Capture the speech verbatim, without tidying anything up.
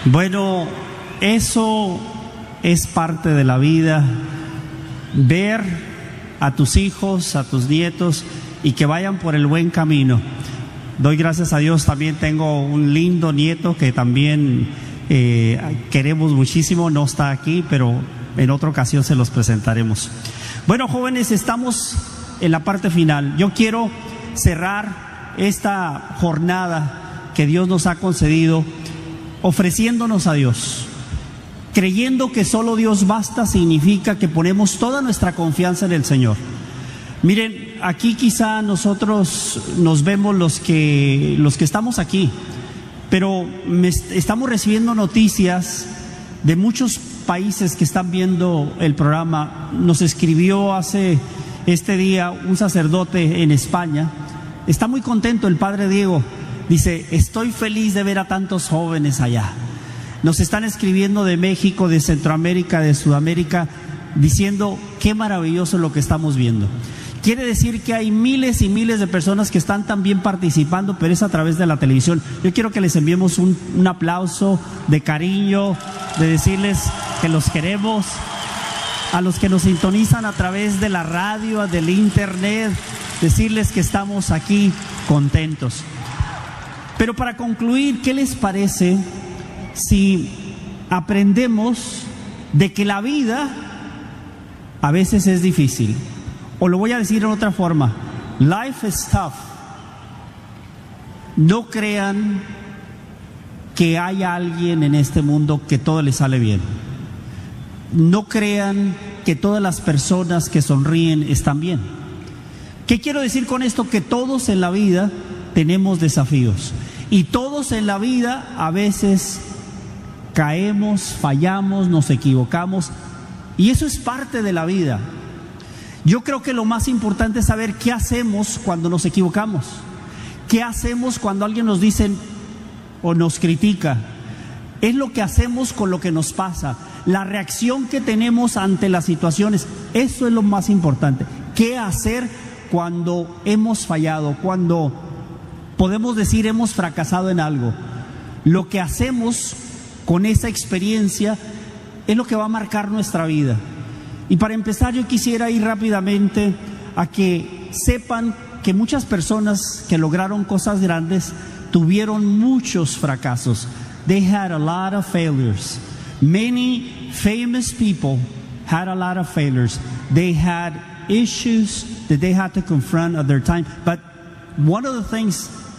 Bueno, eso es parte de la vida, ver a tus hijos, a tus nietos y que vayan por el buen camino. Doy gracias a Dios, también tengo un lindo nieto que también eh, queremos muchísimo, no está aquí, pero en otra ocasión se los presentaremos. Bueno, jóvenes, estamos en la parte final. Yo quiero cerrar esta jornada que Dios nos ha concedido ofreciéndonos a Dios. Creyendo que solo Dios basta significa que ponemos toda nuestra confianza en el Señor. Miren, aquí quizá nosotros nos vemos los que, los que estamos aquí, pero me, estamos recibiendo noticias de muchos países que están viendo el programa. Nos escribió hace este día un sacerdote en España. Está muy contento el padre Diego. Dice, estoy feliz de ver a tantos jóvenes allá. Nos están escribiendo de México, de Centroamérica, de Sudamérica, diciendo qué maravilloso lo que estamos viendo. Quiere decir que hay miles y miles de personas que están también participando, pero es a través de la televisión. Yo quiero que les enviemos un, un aplauso de cariño, de decirles que los queremos. A los que nos sintonizan a través de la radio, del internet, decirles que estamos aquí contentos. Pero para concluir, ¿qué les parece si aprendemos de que la vida a veces es difícil? O lo voy a decir en otra forma, life is tough. No crean que hay alguien en este mundo que todo le sale bien. No crean que todas las personas que sonríen están bien. ¿Qué quiero decir con esto? Que todos en la vida tenemos desafíos. Y todos en la vida a veces caemos, fallamos, nos equivocamos. Y eso es parte de la vida. Yo creo que lo más importante es saber qué hacemos cuando nos equivocamos. ¿Qué hacemos cuando alguien nos dice o nos critica? Es lo que hacemos con lo que nos pasa. La reacción que tenemos ante las situaciones. Eso es lo más importante. ¿Qué hacer cuando hemos fallado? Cuando podemos decir hemos fracasado en algo. Lo que hacemos con esa experiencia es lo que va a marcar nuestra vida. Y para empezar, yo quisiera ir rápidamente a que sepan que muchas personas que lograron cosas grandes tuvieron muchos fracasos. They had a lot of failures. Many famous people had a lot of failures. They had issues that they had to confront at their time. But one of the things